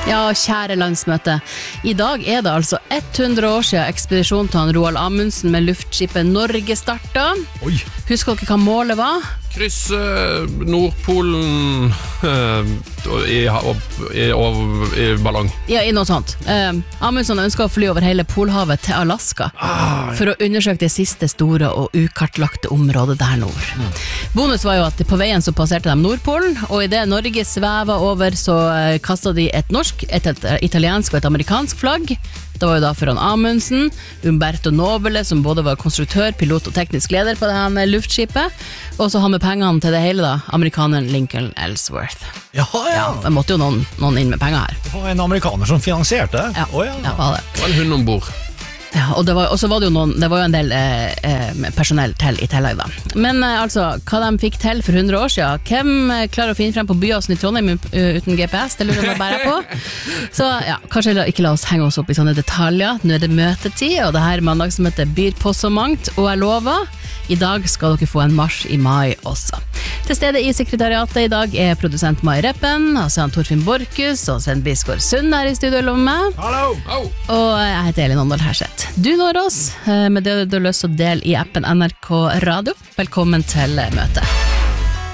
Ja, kjære landsmøte. I dag det altså 100 år siden ekspedisjonen til Roald Amundsen med luftskipet Norge startet. Oi. Husker dere hva målet var? Krysse Nordpolen i ballong. Ja, i noe sånt. Amundsen ønsket å fly over hele Polhavet til Alaska for å undersøke det siste store og ukartlagte området der nord. Bonus var jo at på veien så passerte de Nordpolen, og i det Norge svevet over så kastet de et norsk, et italiensk og et amerikansk flagg. Det var jo da foran Amundsen, Umberto Nobile, som både var konstruktør, pilot og teknisk leder på det her luftskipet, og så han med pengene til det hele da, amerikaneren Lincoln Ellsworth. Ja. Ja, det måtte jo noen inn med penger her. Det var en amerikaner som finansierte det. Ja, ja var det. Det var en hund ombord. Ja, og så var det jo en del personell til i tillegg da. Men altså, hva de fikk til for 100 år siden, hvem klarer å finne frem på Byåsen i Trondheim uten GPS? Det lurer jeg bare på. Så ja, kanskje ikke la oss henge oss opp i sånne detaljer. Nå det møtetid, og det her mandagsmøtet byr på så mangt, og jeg lover, i dag skal dere få en marsj i mai også. Til stede i sekretariatet i dag produsent Mai Reppen, og så Torfinn Borkus, og Sven Bisgaard Sund her i studio med meg. Hallo! Og jeg heter Elin Åndal Herseth. Du når oss med det du har lyst til å dele i appen NRK Radio. Velkommen til møtet.